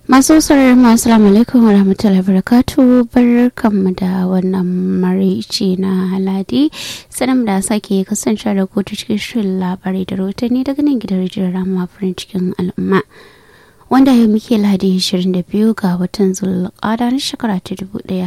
Masu sauraron mu assalamu alaikum wa rahmatullahi wa barakatuh, barkanmu da wannan marici na Haladi. Sanin da sake kasance da ku cikin shirin labarai da rahotanni daga nan gidan rijiyar Rama farin cikin al'umma. Wanda yau muke Lahadi 22 ga watan Zulqa'ada na shekara ta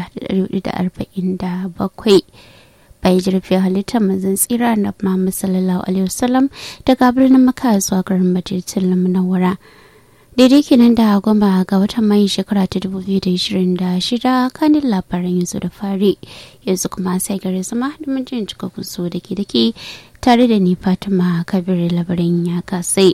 1447. Bai jirfi halittar manzon tsira na Muhammad sallallahu alaihi wasallam daga birnin Makka zuwa garin Madinatul Munawwara. Daidai kenan da goma ga watan Mayu shekara ta 2026 kanin labaran yanzu da fari yanzu kuma sai gari zama da jin cikakkun so da ke tare da ni Fatima Kabir labarin ya kasai.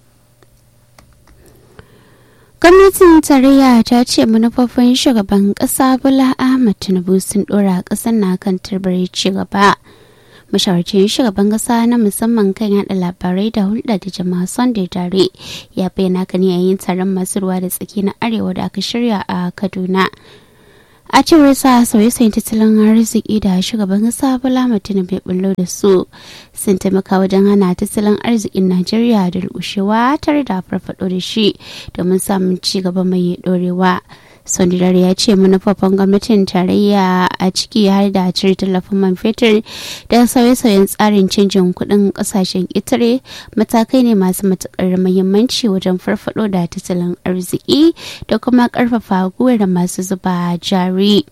Gwamnatin tarayya ta ce manufofin shugaban ƙasa Bola Ahmed Tinubu sun ɗora ƙasar na kan turbar ci gaba. Mashawarcin shugaban kasa na musamman kan yada labarai da hulɗa da jama'a Sunday Dare ya bayyana kan yayin taron masu ruwa da tsaki na arewa da aka shirya a Kaduna. A cewar sa sauye-sauyen tattalin arziki da shugaban kasa Bola Ahmed Tinubu ya bullo da su sun taimaka wajen hana tattalin arzikin Najeriya da rushewa tare da farfado da shi domin samun ci gaba mai dorewa. Sondidar ya ce manufofin gwamnatin tarayya a ciki har da cire tallafin man fetur da sauye-sauyen tsarin canjin kuɗin ƙasashen ƙetare matakai ne masu matuƙar muhimmanci wajen farfado da tattalin arziki da kuma ƙarfafa gwiwar masu zuba jari.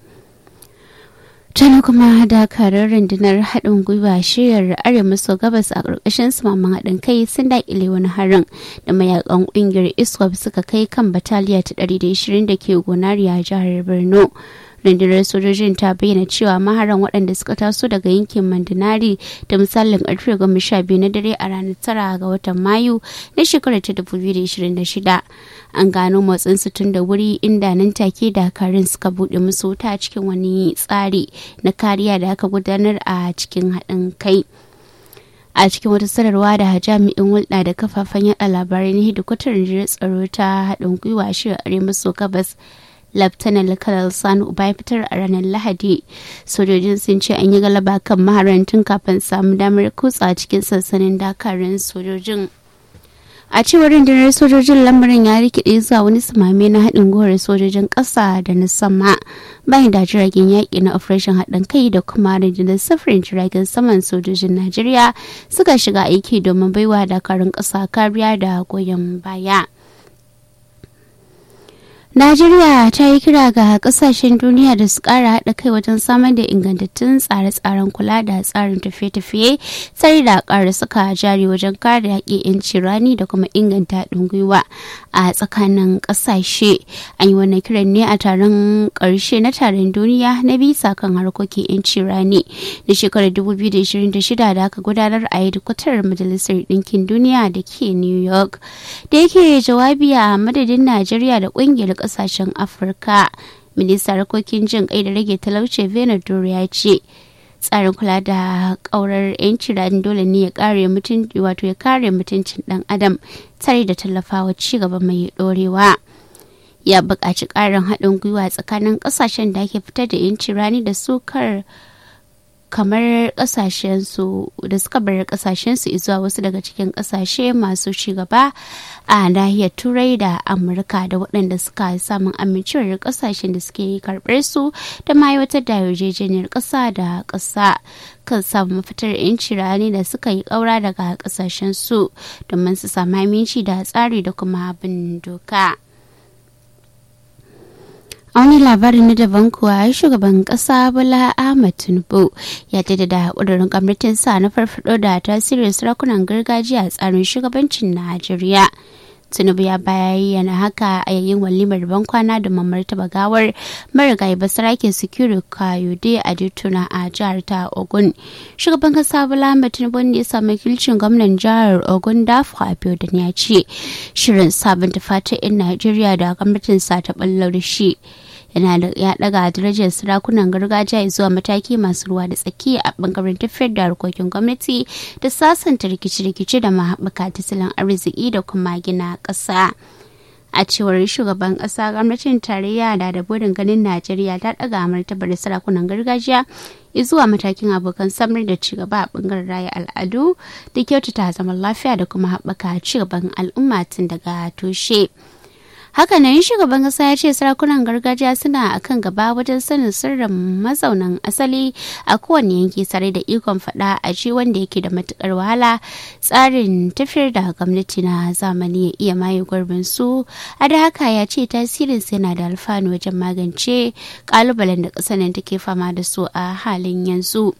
Tana kuma dakarar rundunar haɗin gwiwa shiyar arewa maso gabas a ƙarƙashin samaman haɗin kai sun daƙile wani harin da mayakan ƙungiyar ISWAP suka kai kan bataliya ta 120 da ke gonariya jihar Borno. Rundunar sojojin ta bayyana cewa maharan waɗanda suka taso daga yankin Mandinari da misalin ƙarfe 12 na dare a ranar 9 ga watan Mayu na shekarar ta 2026. An gano motsinsu tun da wuri inda nan take dakarun suka buɗe musu wuta cikin wani tsari na kariya da aka gudanar a cikin haɗin kai. A cikin wata sanarwa da jami'in hulɗa da kafafen yaɗa labarai na hidikwatar rundunar tsaro ta haɗin gwiwa shirin arewa maso gabas Laftanar Kanal Sani Uba ya fitar a ranar Lahadi. Sojojin sun ce an yi galaba kan maharan tun kafin samu damar kutsa cikin sansanin dakarun sojojin. A cewar rundunar sojojin lamarin ya rikide zuwa wani samame na haɗin gwiwar sojojin ƙasa da na sama bayan da jiragen yaƙi na operation haɗin kai da kuma rundunar safarin jiragen saman sojojin Najeriya suka shiga aiki domin baiwa dakarun ƙasa kariya da goyon baya. Najeriya ta yi kira ga kasashen duniya da su kara haɗa kai wajen samar da ingantattun tsare-tsaren kula da tsarin tafiye-tafiye sai da ƙara saka jari wajen kare yaƙi 'yanci rani da kuma inganta haɗin gwiwa a tsakanin ƙasashe. An yi wannan kiran ne a taron ƙarshe na taron duniya na bisa kan harkokin 'yanci rani na shekarar 2026 da aka gudanar a hedikwatar Majalisar Ɗinkin Duniya da ke New York. Da yake jawabi a madadin Najeriya da ƙungiyar kasashen Afirka, ministan harkokin jin kai da rage talauci Vener Doro ya ce tsarin kula da kaurar 'yanci rani dole ne ya kare mutuncin dan adam tare da tallafawa ci gaba mai dorewa. Ya buƙaci ƙarin haɗin gwiwa tsakanin ƙasashen da ake fitar da 'yanci rani da sukar kamar kasashensu da suka bar kasashensu zuwa wasu daga cikin kasashe masu cigaba a nahiyar turai da amurka da waɗanda suka samun amincewar kasashen da suke karɓar su da ma aiwatar da yarjejeniyar ƙasa da ƙasa kan samun mafitar 'yanci rani da suka yi ƙaura daga kasashensu domin su samu aminci da tsari da kuma bin doka. A wani labarin na daban kuwa shugaban kasa Bola Ahmed Tinubu ya jaddada ƙudurin gwamnatin sa na farfado da tasirin sarakunan gargajiya a tsarin shugabancin Najeriya. Tinubu ya bayyana haka a yayin walimar bankwana da martaba gawar marigayi basarake Sikiru Kayode a Adetona a jihar ta Ogun. Shugaban kasa Bola Ahmed Tinubu ne ya samu wakilcin gwamnan jihar Ogun Dafo Abiodun ya ce shirin sabunta fatan 'yan Najeriya da gwamnatin sa ta ballo da shi. Ya daga darajar sarakunan gargajiya zuwa mataki masu ruwa da tsaki a bangaren tafiyar da harkokin gwamnati da sasanta rikice-rikice da mahaɓaka tattalin arziki da kuma gina ƙasa. A cewar shugaban ƙasa, gwamnatin tarayya da burin ganin Najeriya ta daga martabar sarakunan gargajiya zuwa matakin abokan samar da cigaba a bangaren raya al'adu da kyautata zaman lafiya da kuma haɓaka cigaban al'umma tun daga tushe. Hakanan shugaban kasa ya ce sarakunan gargajiya suna akan gaba wajen sanin sirrin mazaunan asali a kowane yanki tare da ikon faɗa a ji wanda yake da matukar wahala tsarin tafiyar da gwamnati na zamani ya iya maye gurbin su. A da haka ya ce tasirin yana da alfanu wajen magance kalubalen da ƙasar nan take fama da su a halin yanzu.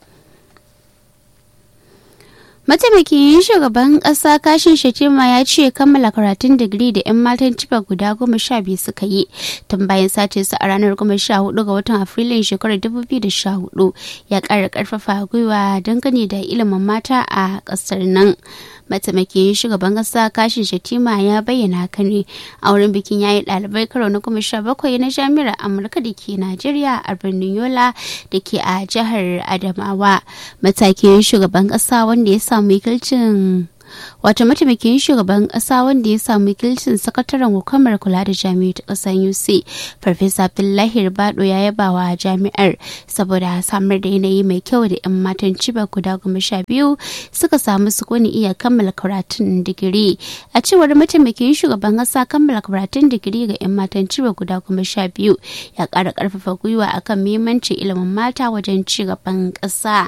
Mataimakin shugaban ƙasa Kashin Shettima ya ce kammala karatun digiri da 'yan matan Chibok guda 12 suka yi tun bayan sace su a ranar 14 ga watan Afrilun shekarar 2014 ya ƙara ƙarfafa gwiwa dangane da ilimin mata a ƙasar nan. Mataimakin shugaban ƙasa Kashin Shettima ya bayyana haka ne a wurin bikin yayi ɗalibai karo na 17 na jami'ar Amurka da ke Najeriya a birnin Yola da ke a jihar Adamawa. Matakin shugaban ƙasa wanda ya samu wakilcin mataimakin shugaban kasa wanda ya samu wakilcin sakataren hukumar kula da jami'u ta kasar UC Farfesa Abdullahi Ribado ya yaba wa jami'ar saboda samar da yanayi mai kyau da 'yan matan Chibok guda 12 suka samu sukuni iya kammala karatun digiri. A cewar mataimakin shugaban kasa kammala karatun digiri ga 'yan matan Chibok guda 12 ya ƙara ƙarfafa gwiwa akan muhimmancin ilimin mata wajen ci gaban ƙasa.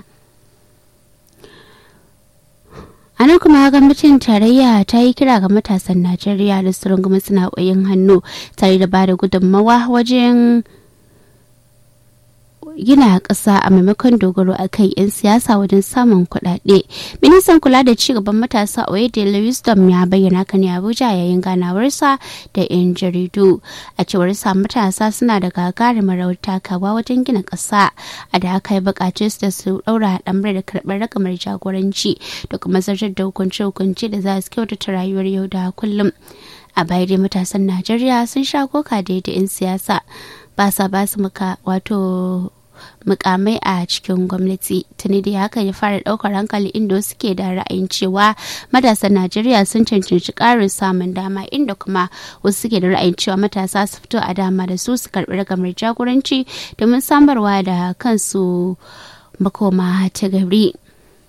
A nan kuma gwamnatin tarayya ta yi kira ga matasan Najeriya da su rungumi sana'o'in hannu tare da ba da gudunmawa wajen gina ƙasa a maimakon dogaro a kan 'yan siyasa wajen samun kuɗaɗe. Ministan kula da ci gaban matasa Oyedele Wisdom ya bayyana kan Abuja yayin ganawarsa da 'yan jaridu. A cewar sa matasa suna da gagarumar rawar takawa wajen gina ƙasa. A da haka ya buƙaci su da su ɗaura ɗambar da karɓar ragamar jagoranci da kuma zartar da hukunce-hukunce da za su kyautata rayuwar yau da kullum. A baya dai matasan Najeriya sun sha koka da 'yan siyasa ba su mukamai a cikin gwamnati. Tuni da haka ya fara daukar hankali inda wasu ke da ra'ayin cewa matasan Najeriya sun cancanci karin samun dama, inda kuma wasu ke da ra'ayin cewa matasa su fito a dama da su karbi ragamar jagoranci domin samarwa da kansu makoma ta gari.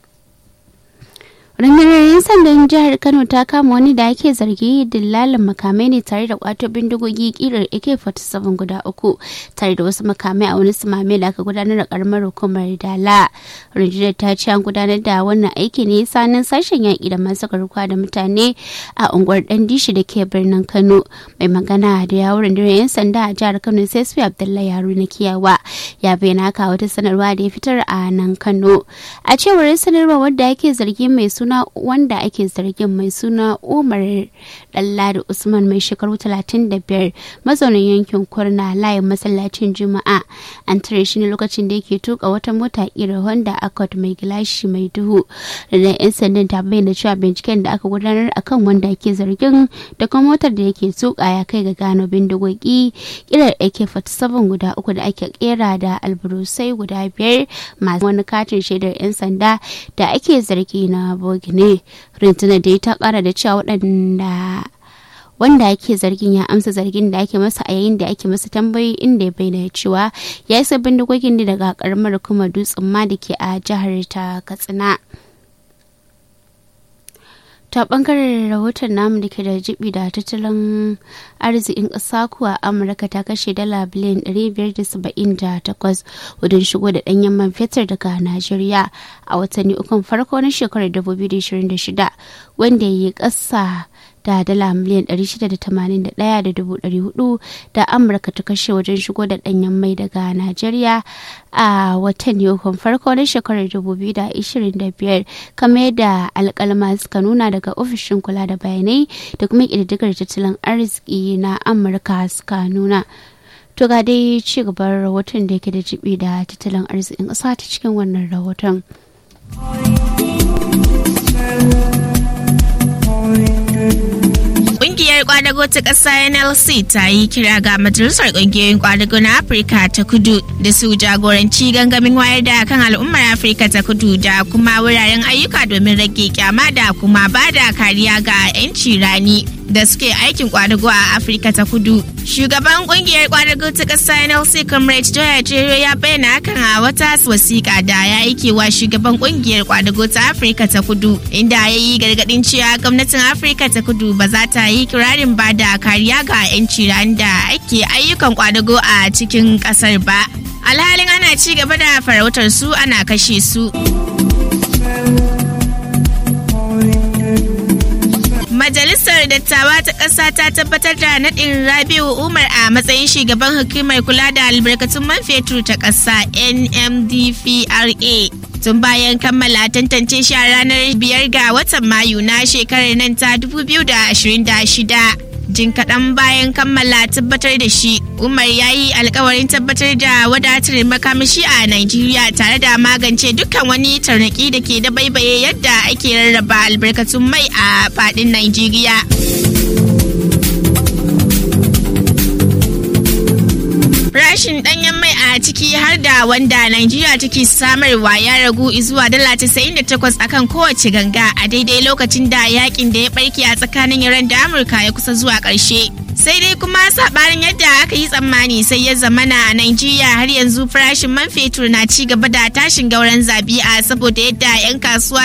Rundunar 'yan sandan jihar Kano ta kama wani da ake zargi dillalin makamai ne tare da kwato bindigogi kirar AK-47 guda 3 tare da wasu makamai a wani sumame da aka gudanar da karamar hukumar Dala. Rundunar ta ce an gudanar da wannan aiki ne sanin sashen yaƙi da masu garkuwa da mutane a unguwar Dandishi da ke birnin Kano. Mai magana da yawon rundunar 'yan sanda a jihar Kano Sesfi Abdullahi Haruna Kiyawa ya bayyana haka wata sanarwa da ya fitar a nan Kano. A cewar sanarwa wadda ake zargi mai suna Umar Dalladu Usman mai shekaru 35 mazaunin yankin Kurna layin masallacin Juma'a an tare shi ne lokacin da yake tuka wata mota irin Honda Accord mai gilashi mai duhu. Da 'yan sandan ta bayyana cewa binciken da aka gudanar akan wanda ake zargin da kuma motar da yake tuka ya kai ga gano bindigogi kirar AK-47 guda 3 da ake kera da alburusai guda 5 masu wani katin shaidar 'yan sanda da ake zargi na ne. Rundunar da ta kara da cewa wanda ake zargin ya amsa zargin da ake masa a yayin da ake masa tambayoyi, inda ya bayyana cewa ya isa bindigogin ne daga karamar kuma dutsen ma da ke a jihar ta Katsina. Ta bangaren rahoton namu da ke da jibi da tattalin arzikin ƙasa kuwa Amurka ta kashe dala biliyan 578 wajen shigo da ɗanyen man fetur daga Najeriya a watanni ukun farko na shekarar 2026 wanda ya yi ƙasa da dala miliyan 681,400 da Amurka ta kashe wajen shigo da ɗanyen mai daga Najeriya a watanni ukun farko na shekarar 2025 kamar yadda alƙalma suka nuna daga ofishin kula da bayanai da kuma ƙididdigar tattalin arziki na Amurka suka nuna. To ga dai ci gaban rahoton da yake da jibi da tattalin arzikin ƙasa ta cikin wannan rahoton. Ƙungiyar kwadago ta ƙasa NLC ta yi kira ga Majalisar Ƙungiyoyin Kwadago na Afirka ta Kudu da su jagoranci gangamin wayar da kan al'ummar Afirka ta Kudu da kuma wuraren ayyuka domin rage kyama da kuma ba da kariya ga 'yanci rani. da suke aikin kwadago a Afirka ta Kudu. Shugaban kungiyar kwadago ta ƙasa NLC Comrade Joya Jero ya bayyana hakan a wata wasiƙa da ya aike wa shugaban kungiyar kwadago ta Afirka ta Kudu, inda ya yi gargaɗin cewa gwamnatin Afirka ta Kudu ba za ta yi kirarin ba da kariya ga 'yanci ran da ake ayyukan kwadago a cikin ƙasar ba. Alhalin ana ci gaba da farautar su ana kashe su. Majalisar Dattawa ta ƙasa ta tabbatar da naɗin Rabiu Umar a matsayin shugaban hukumar kula da albarkatun man fetur ta ƙasa NMDPRA. Tun bayan kammala tantance shi a ranar 5 ga watan Mayu na shekarar nan ta 2026. Jin kaɗan bayan kammala tabbatar da shi, Umar ya yi alkawarin tabbatar da wadatar makamashi a Najeriya tare da magance dukkan wani tarnaki da ke da baibaye yadda ake rarraba albarkatun mai a faɗin Najeriya. Farashin ɗanyen mai a ciki har da wanda Najeriya take samarwa ya ragu zuwa dala 98 akan kowace ganga a daidai lokacin da yakin da ya barke a tsakanin Iran da Amurka ya kusa zuwa ƙarshe. Sai dai kuma saɓanin yadda aka yi tsammani sai ya zamana a Najeriya har yanzu farashin man fetur na ci gaba da tashin gauran zabi a saboda yadda 'yan kasuwa